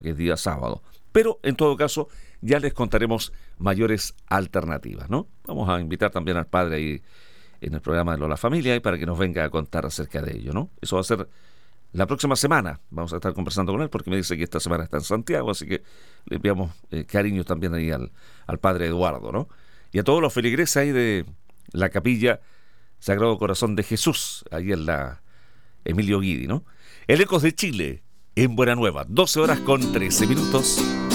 que es día sábado. Pero en todo caso, ya les contaremos mayores alternativas, ¿no? Vamos a invitar también al padre ahí en el programa de Lola Familia y para que nos venga a contar acerca de ello, ¿no? Eso va a ser la próxima semana. Vamos a estar conversando con él porque me dice que esta semana está en Santiago, así que le enviamos cariños también ahí al padre Eduardo, ¿no? Y a todos los feligreses ahí de la capilla Sagrado Corazón de Jesús, ahí en la Emilio Guidi, ¿no? El Ecos de Chile, en Buena Nueva, 12 horas con 13 minutos.